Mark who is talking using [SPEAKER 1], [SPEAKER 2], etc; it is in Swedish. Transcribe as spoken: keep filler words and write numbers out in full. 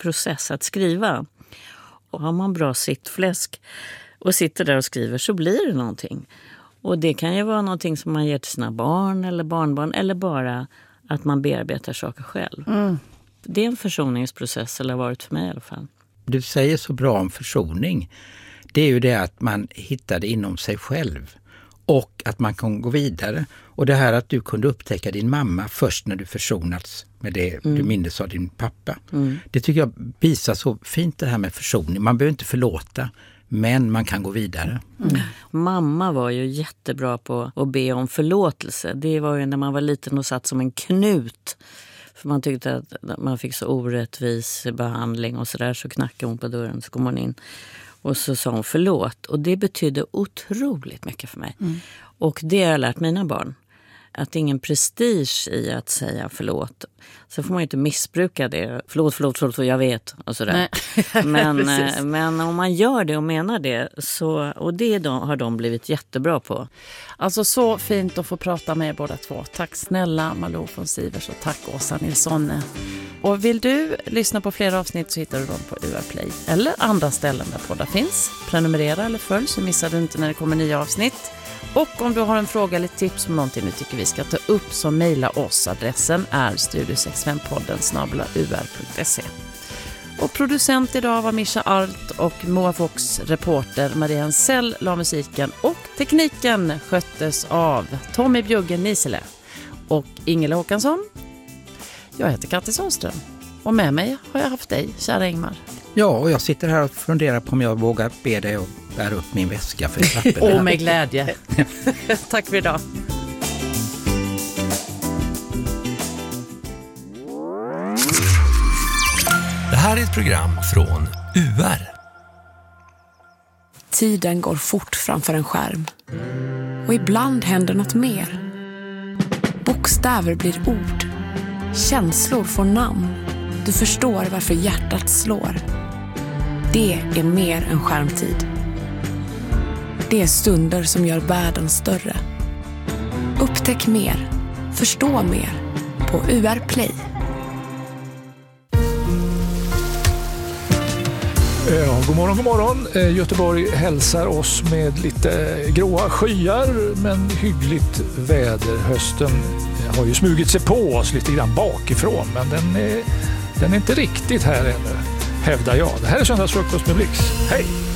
[SPEAKER 1] process att skriva. Och har man bra sittfläsk och sitter där och skriver så blir det någonting. Och det kan ju vara någonting som man ger till sina barn eller barnbarn eller bara att man bearbetar saker själv. Mm. Det är en försoningsprocess, eller har varit för mig i alla fall.
[SPEAKER 2] Du säger så bra om försoning. Det är ju det att man hittar det inom sig själv och att man kan gå vidare. Och det här att du kunde upptäcka din mamma först när du försonats med det mm. du minns av din pappa. Mm. Det tycker jag visar så fint det här med försoning. Man behöver inte förlåta, men man kan gå vidare.
[SPEAKER 1] Mm. Mamma var ju jättebra på att be om förlåtelse. Det var ju när man var liten och satt som en knut. För man tyckte att man fick så orättvis behandling och sådär. Så knackade hon på dörren, så kom hon in. Och så sa hon förlåt. Och det betydde otroligt mycket för mig. Mm. Och det har jag lärt mina barn. Att det är ingen prestige i att säga förlåt. Så får man ju inte missbruka det. Förlåt, förlåt, förlåt, jag vet. Och sådär. men, men om man gör det och menar det. Så, och det de, har de blivit jättebra på.
[SPEAKER 3] Alltså så fint att få prata med er båda två. Tack snälla Malou von Sivers och tack Åsa Nilsson. Och vill du lyssna på fler avsnitt så hittar du dem på U R Play. Eller andra ställen där poddar finns. Prenumerera eller följ så missar du inte när det kommer nya avsnitt. Och om du har en fråga eller tips om någonting du tycker vi ska ta upp så mejla oss. Adressen är studio sextiofem podden snabel-a u r punkt se. Och producent idag var Mischa Art och Moa Fox reporter Maria Hensell la musiken och tekniken sköttes av Tommy Bjuggen Nisele och Ingela Håkansson. Jag heter Katja Sundström och med mig har jag haft dig, kära Ingmar.
[SPEAKER 2] Ja, och jag sitter här och funderar på om jag vågar be dig att bära upp min väska för trappen.
[SPEAKER 3] Åh, med glädje. Tack för idag.
[SPEAKER 4] Det här är ett program från U R.
[SPEAKER 5] Tiden går fort framför en skärm. Och ibland händer något mer. Bokstäver blir ord. Känslor får namn. Du förstår varför hjärtat slår. Det är mer än skärmtid. Det är stunder som gör världen större. Upptäck mer. Förstå mer. På U R Play.
[SPEAKER 6] Ja, god morgon, god morgon. Göteborg hälsar oss med lite gråa skyar men hyggligt väder. Hösten har ju smugit sig på oss lite grann bakifrån, men den är, den är inte riktigt här ännu, hävdar jag. Det här är Söndagsfrukost med Blix. Hej!